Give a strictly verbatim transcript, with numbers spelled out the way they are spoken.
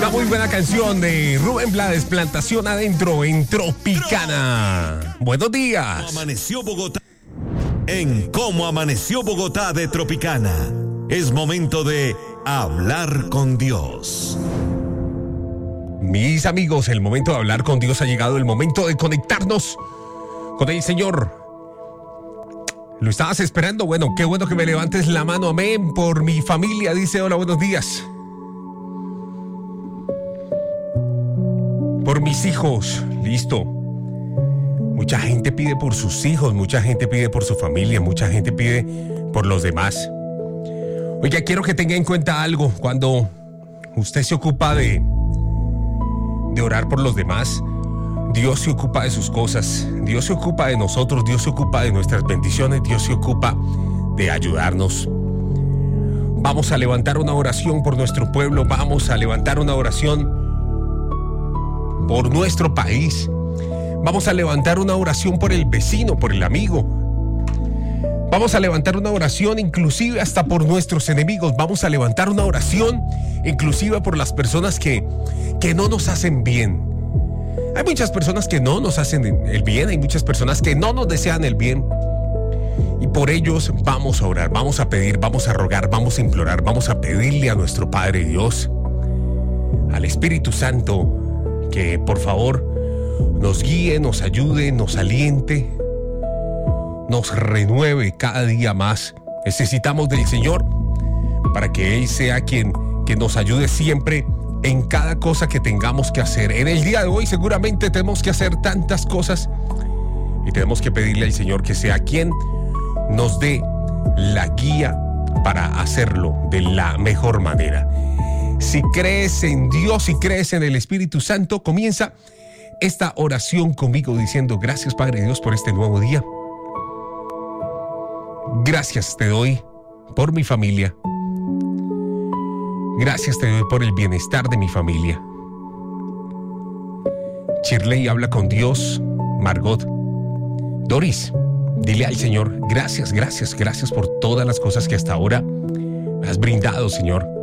Una muy buena canción de Rubén Blades, Plantación Adentro en Tropicana. Buenos días. ¿Cómo amaneció Bogotá? En Cómo Amaneció Bogotá de Tropicana. Es momento de hablar con Dios. Mis amigos, el momento de hablar con Dios ha llegado, el momento de conectarnos con el Señor. ¿Lo estabas esperando? Bueno, qué bueno que me levantes la mano, amén, por mi familia. Dice, hola, buenos días. Por mis hijos, listo. Mucha gente pide por sus hijos, mucha gente pide por su familia, mucha gente pide por los demás. Oiga, quiero que tenga en cuenta algo. Cuando usted se ocupa de, de orar por los demás, Dios se ocupa de sus cosas, Dios se ocupa de nosotros, Dios se ocupa de nuestras bendiciones, Dios se ocupa de ayudarnos. Vamos a levantar una oración por nuestro pueblo, vamos a levantar una oración por nuestro país. Vamos a levantar una oración por el vecino, por el amigo. Vamos a levantar una oración inclusive hasta por nuestros enemigos. Vamos a levantar una oración inclusive por las personas que, que no nos hacen bien. Hay muchas personas que no nos hacen el bien, hay muchas personas que no nos desean el bien. Y por ellos vamos a orar, vamos a pedir, vamos a rogar, vamos a implorar, vamos a pedirle a nuestro Padre Dios, al Espíritu Santo, que por favor nos guíe, nos ayude, nos aliente, nos renueve cada día más. Necesitamos del Señor para que Él sea quien que nos ayude siempre en cada cosa que tengamos que hacer. En el día de hoy seguramente tenemos que hacer tantas cosas y tenemos que pedirle al Señor que sea quien nos dé la guía para hacerlo de la mejor manera. Si crees en Dios, si crees en el Espíritu Santo, comienza esta oración conmigo diciendo: gracias, Padre Dios, por este nuevo día. Gracias te doy por mi familia. Gracias te doy por el bienestar de mi familia. Shirley habla con Dios. Margot, Doris, dile al Señor: gracias, gracias, gracias por todas las cosas que hasta ahora me has brindado, Señor.